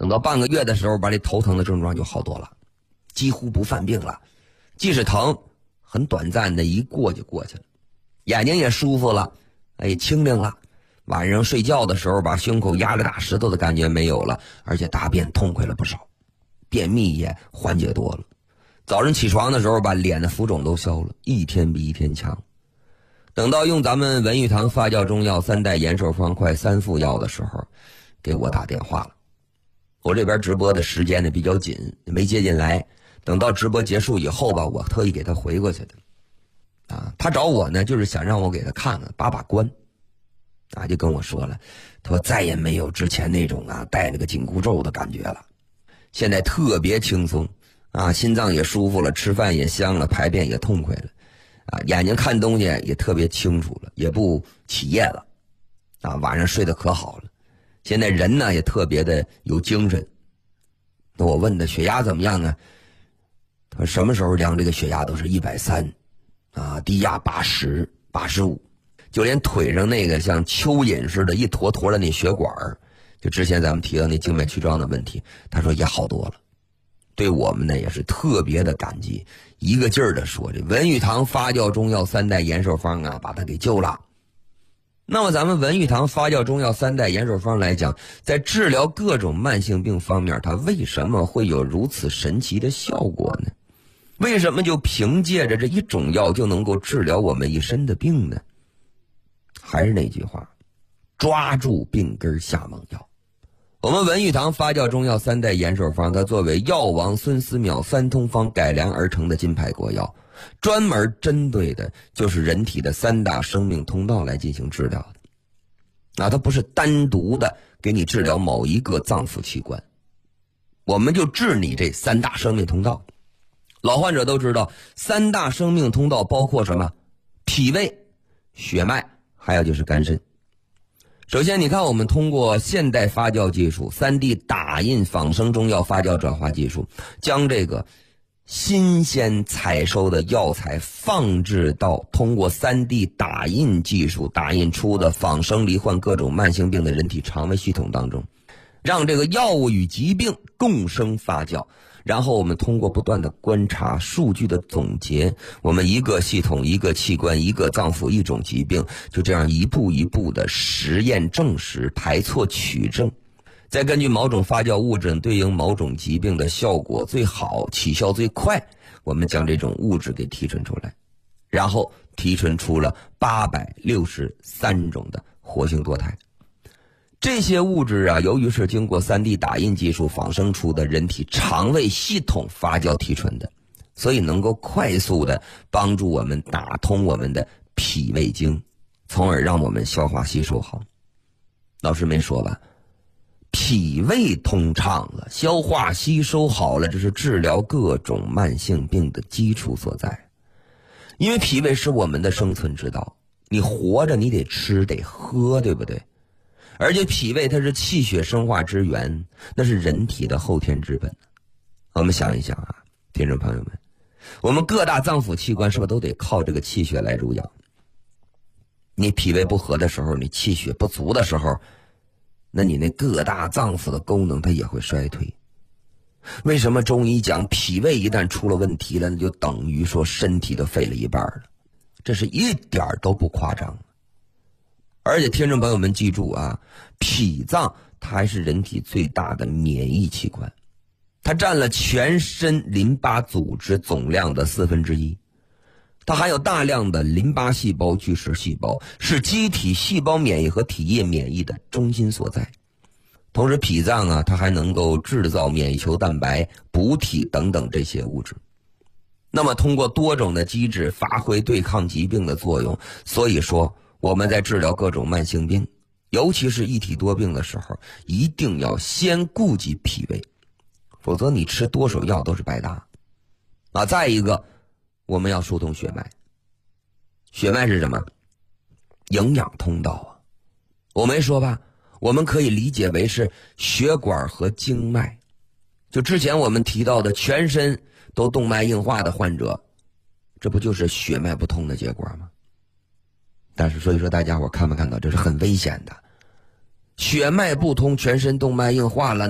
等到半个月的时候，把这头疼的症状就好多了，几乎不犯病了。即使疼，很短暂的一过就过去了。眼睛也舒服了，清灵了。晚上睡觉的时候，把胸口压着大石头的感觉没有了，而且大便痛快了不少，便秘也缓解多了。早上起床的时候，把脸的浮肿都消了，一天比一天强。等到用咱们文玉堂发酵中药3代延寿方块3副药的时候，给我打电话了。我这边直播的时间呢比较紧，没接进来。等到直播结束以后吧，我特意给他回过去的。他找我呢，就是想让我给他看看把关。就跟我说了，他说再也没有之前那种带那个紧箍咒的感觉了，现在特别轻松心脏也舒服了，吃饭也香了，排便也痛快了眼睛看东西也特别清楚了，也不起夜了晚上睡得可好了。现在人呢也特别的有精神。那我问他血压怎么样呢？他说什么时候量这个血压都是130低压80、85，就连腿上那个像蚯蚓似的一坨坨的那血管，就之前咱们提到那静脉曲张的问题，他说也好多了。对我们呢也是特别的感激，一个劲儿的说这文玉堂发酵中药3代延寿方把他给救了。那么咱们文玉堂发酵中药3代延寿方来讲，在治疗各种慢性病方面，它为什么会有如此神奇的效果呢？为什么就凭借着这一种药就能够治疗我们一身的病呢？还是那句话，抓住病根下猛药。我们文玉堂发酵中药3代延寿方，它作为药王孙思邈3通方改良而成的金牌国药，专门针对的就是人体的3大生命通道来进行治疗的。它不是单独的给你治疗某一个脏腑器官，我们就治你这3大生命通道。老患者都知道3大生命通道包括什么？脾胃、血脉，还有就是肝肾。首先你看，我们通过现代发酵技术 3D 打印仿生中药发酵转化技术，将这个新鲜采收的药材放置到通过 3D 打印技术打印出的仿生罹患各种慢性病的人体肠胃系统当中，让这个药物与疾病共生发酵。然后我们通过不断的观察数据的总结，我们一个系统、一个器官、一个脏腑、一种疾病，就这样一步一步的实验证实，排错取证，再根据某种发酵物质对应某种疾病的效果最好、起效最快，我们将这种物质给提纯出来，然后提纯出了863种的活性多肽。这些物质由于是经过 3D 打印技术仿生出的人体肠胃系统发酵提纯的，所以能够快速的帮助我们打通我们的脾胃经，从而让我们消化吸收好。老师没说吧，脾胃通畅了，消化吸收好了，这是治疗各种慢性病的基础所在。因为脾胃是我们的生存之道，你活着你得吃得喝，对不对？而且脾胃它是气血生化之源，那是人体的后天之本。我们想一想听众朋友们，我们各大脏腑器官是不是都得靠这个气血来濡养？你脾胃不和的时候，你气血不足的时候，那你那各大脏腑的功能它也会衰退。为什么中医讲脾胃一旦出了问题了，那就等于说身体都废了一半了？这是一点都不夸张。而且听众朋友们记住脾脏它还是人体最大的免疫器官，它占了全身淋巴组织总量的1/4，它含有大量的淋巴细胞、巨噬细胞，是机体细胞免疫和体液免疫的中心所在。同时脾脏它还能够制造免疫球蛋白、补体等等这些物质。那么通过多种的机制发挥对抗疾病的作用，所以说我们在治疗各种慢性病，尤其是一体多病的时候，一定要先顾及脾胃，否则你吃多少药都是白搭。再一个，我们要疏通血脉。血脉是什么？营养通道我没说吧，我们可以理解为是血管和经脉。就之前我们提到的全身都动脉硬化的患者，这不就是血脉不通的结果吗？但是所以说大家伙看没看到，这是很危险的。血脉不通，全身动脉硬化了，